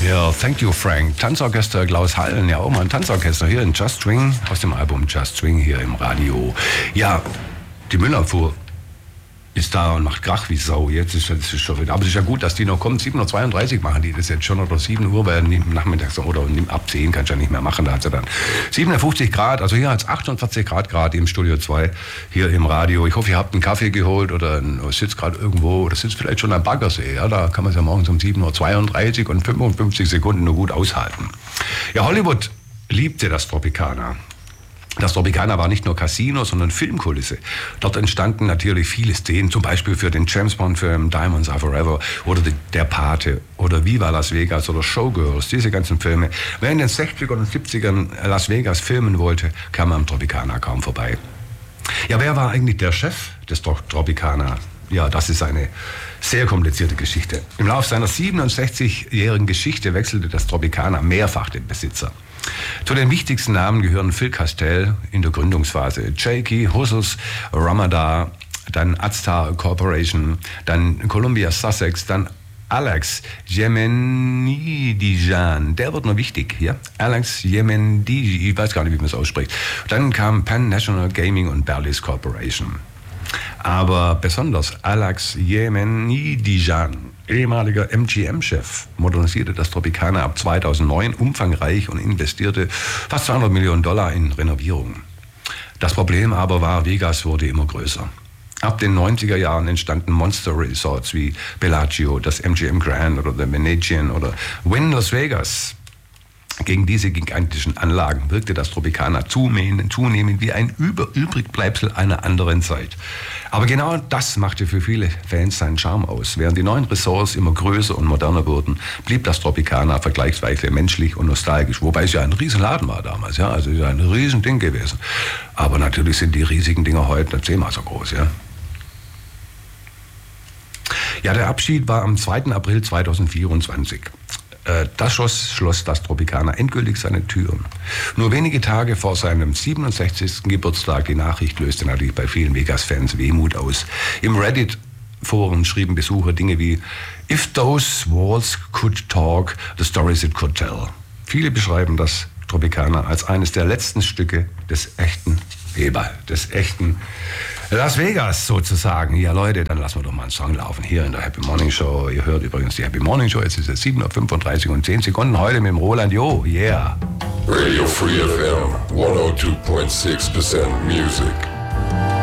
Ja, Thank You Frank. Tanzorchester Klaus Hallen, ja auch mal ein Tanzorchester hier in Just Swing, aus dem Album Just Swing hier im Radio. Ja, die Müllabfuhr ist da und macht Krach wie Sau. Jetzt ist es schon wieder. Aber es ist ja gut, dass die noch kommen. 7.32 Uhr machen die das jetzt schon, oder 7 Uhr, weil nachmittags oder ab 10 kannst du ja nicht mehr machen. Da hat sie dann 57 Grad, also hier hat es 48 Grad im Studio 2, hier im Radio. Ich hoffe, ihr habt einen Kaffee geholt oder sitzt gerade irgendwo oder sitzt vielleicht schon am Baggersee. Ja, da kann man es ja morgens um 7.32 Uhr und 55 Sekunden nur gut aushalten. Ja, Hollywood liebte das Tropicana. Das Tropicana war nicht nur Casino, sondern Filmkulisse. Dort entstanden natürlich viele Szenen, zum Beispiel für den James Bond-Film Diamonds Are Forever oder Der Pate oder Viva Las Vegas oder Showgirls, diese ganzen Filme. Wer in den 60ern und 70ern Las Vegas filmen wollte, kam am Tropicana kaum vorbei. Ja, wer war eigentlich der Chef des Tropicana? Ja, das ist eine sehr komplizierte Geschichte. Im Laufe seiner 67-jährigen Geschichte wechselte das Tropicana mehrfach den Besitzer. Zu den wichtigsten Namen gehören Phil Castell in der Gründungsphase, Jakey, Hussus, Ramadar, dann Aztar Corporation, dann Columbia Sussex, dann Alex Yemenidijan, der wird noch wichtig hier. Alex Yemenidijan, ich weiß gar nicht, wie man es ausspricht. Dann kam Penn National Gaming und Bally's Corporation. Aber besonders Alex Yemenidijan, ehemaliger MGM-Chef, modernisierte das Tropicana ab 2009 umfangreich und investierte fast $200 Millionen in Renovierungen. Das Problem aber war, Vegas wurde immer größer. Ab den 90er Jahren entstanden Monster-Resorts wie Bellagio, das MGM Grand oder der Venetian oder Wynn Las Vegas. Gegen diese gigantischen Anlagen wirkte das Tropicana zunehmend wie ein Übrigbleibsel einer anderen Zeit. Aber genau das machte für viele Fans seinen Charme aus. Während die neuen Resorts immer größer und moderner wurden, blieb das Tropicana vergleichsweise menschlich und nostalgisch. Wobei es ja ein Riesenladen war damals, ja, also es ist ein Riesending gewesen. Aber natürlich sind die riesigen Dinger heute 10-mal so groß, ja. Ja, der Abschied war am 2. April 2024. Das schloss das Tropicana endgültig seine Türen. Nur wenige Tage vor seinem 67. Geburtstag, die Nachricht löste natürlich bei vielen Vegas-Fans Wehmut aus. Im Reddit-Foren schrieben Besucher Dinge wie "If those walls could talk, the stories it could tell." Viele beschreiben das Tropicana als eines der letzten Stücke des echten Las Vegas sozusagen. Ja Leute, dann lassen wir doch mal einen Song laufen hier in der Happy Morning Show. Ihr hört übrigens die Happy Morning Show, jetzt ist es 7.35 Uhr und 10 Sekunden, heute mit dem Roland Jo, yeah. Radio Free FM, 102.6% Music.